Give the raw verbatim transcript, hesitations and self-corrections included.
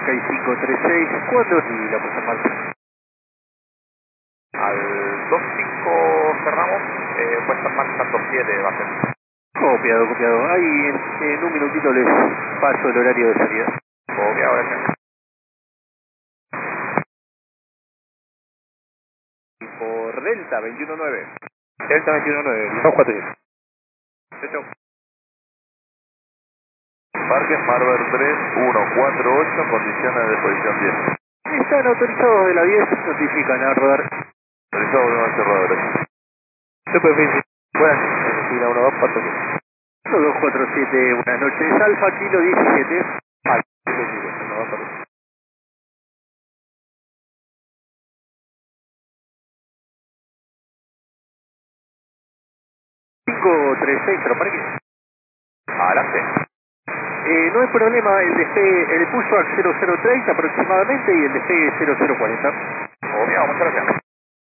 Sky cinco tres seis, ¿cuándo y la puesta en marcha? Al dos cinco cerramos, eh, puesta en marcha dos siete va a ser. Copiado, copiado. Ahí en, en un minutito les paso el horario de salida. Copiado, gracias. Por Delta veintiuno nueve. Delta veintiuno nueve, dos cuatro diez. Chau. Parque Marver tres uno cuatro ocho, condiciones de posición diez. Están autorizados de la diez, notifican a rodar. Autorizado de nueve cerradores. Superficie. Buenas, fila uno dos cuatro siete. uno dos cuatro siete, buenas noches. Alfa Kilo diecisiete. Al kilo kilo, uno dos cuatro siete. cinco tres seis, pero parque. Adelante. Eh, no hay problema, el despegue, el pushback cero cero treinta aproximadamente y el despegue cero cero cuarenta. Copiado, muchas gracias.